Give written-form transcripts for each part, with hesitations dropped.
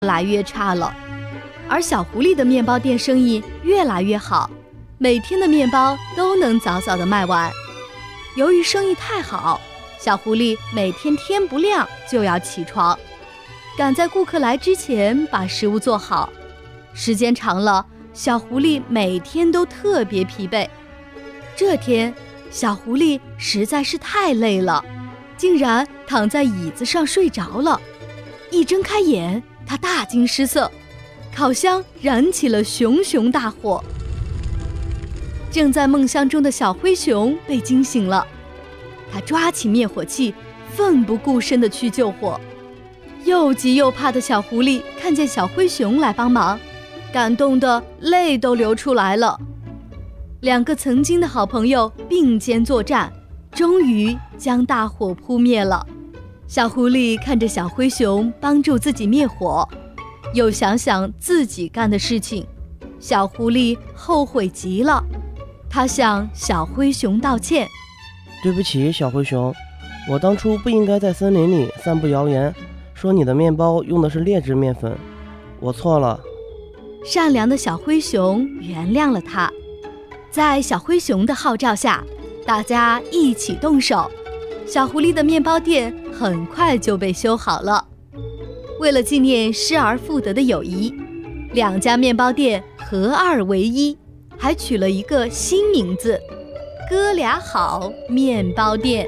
来越差了。而小狐狸的面包店生意越来越好，每天的面包都能早早的卖完。由于生意太好，小狐狸每天天不亮就要起床，赶在顾客来之前把食物做好。时间长了，小狐狸每天都特别疲惫。这天，小狐狸实在是太累了，竟然躺在椅子上睡着了。一睁开眼，他大惊失色，烤箱燃起了熊熊大火。正在梦乡中的小灰熊被惊醒了，他抓起灭火器，奋不顾身地去救火。又急又怕的小狐狸看见小灰熊来帮忙，感动得泪都流出来了。两个曾经的好朋友并肩作战，终于将大火扑灭了。小狐狸看着小灰熊帮助自己灭火，又想想自己干的事情，小狐狸后悔极了。他向小灰熊道歉： 对不起，小灰熊，我当初不应该在森林里散布谣言，说你的面包用的是劣质面粉，我错了。 善良的小灰熊原谅了他。在小灰熊的号召下，大家一起动手，小狐狸的面包店很快就被修好了。为了纪念失而复得的友谊，两家面包店合二为一，还取了一个新名字——哥俩好面包店。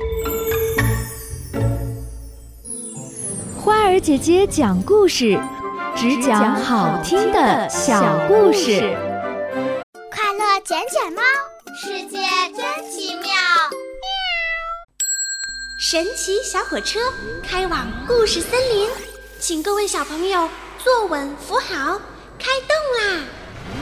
花儿姐姐讲故事，只讲好听的小故事。 快乐捡捡猫，世界真奇妙。神奇小火车开往故事森林，请各位小朋友坐稳扶好，开动啦！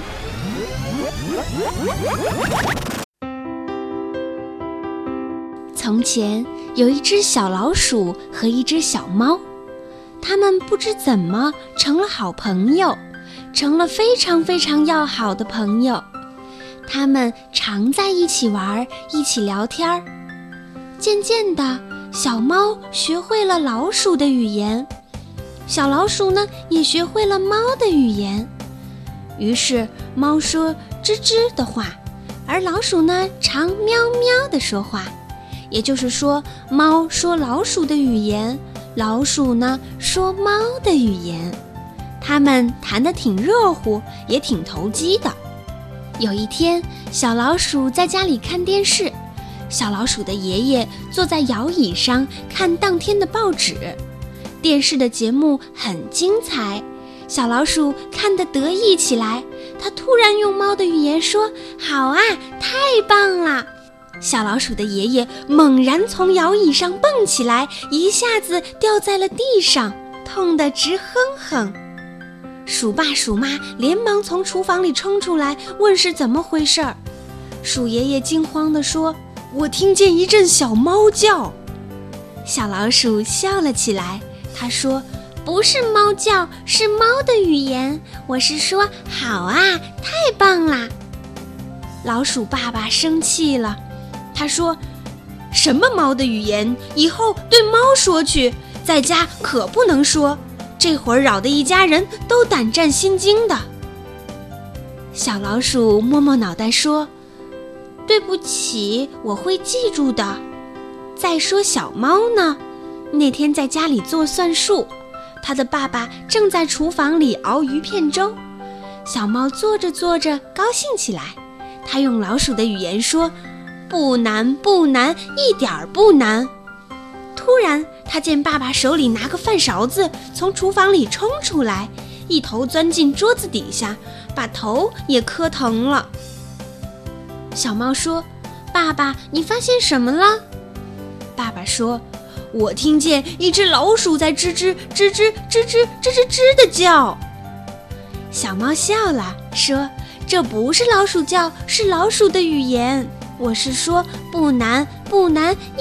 从前有一只小老鼠和一只小猫，它们不知怎么成了好朋友，成了非常非常要好的朋友。它们常在一起玩，一起聊天。渐渐的，小猫学会了老鼠的语言，小老鼠呢也学会了猫的语言。于是猫说吱吱的话，而老鼠呢常喵喵的说话。也就是说，猫说老鼠的语言，老鼠呢说猫的语言。它们谈得挺热乎，也挺投机的。有一天，小老鼠在家里看电视，小老鼠的爷爷坐在摇椅上看当天的报纸。电视的节目很精彩，小老鼠看得得意起来，它突然用猫的语言说：“好啊，太棒了！”小老鼠的爷爷猛然从摇椅上蹦起来，一下子掉在了地上，痛得直哼哼。鼠爸鼠妈连忙从厨房里冲出来，问是怎么回事儿。鼠爷爷惊慌地说：“我听见一阵小猫叫。”小老鼠笑了起来，他说：“不是猫叫，是猫的语言，我是说好啊，太棒啦！”老鼠爸爸生气了，他说：“什么猫的语言？以后对猫说去，在家可不能说，这会儿扰得一家人都胆战心惊的。”小老鼠摸摸脑袋说：“对不起，我会记住的。再说小猫呢，那天在家里做算术，它的爸爸正在厨房里熬鱼片粥。小猫做着做着高兴起来，它用老鼠的语言说：“不难不难，一点儿不难。”突然他见爸爸手里拿个饭勺子从厨房里冲出来，一头钻进桌子底下，把头也磕疼了。小猫说：“爸爸，你发现什么了？”爸爸说：“我听见一只老鼠在吱吱吱吱吱吱吱吱吱地叫。”小猫笑了，说：“这不是老鼠叫，是老鼠的语言。我是说不难不难，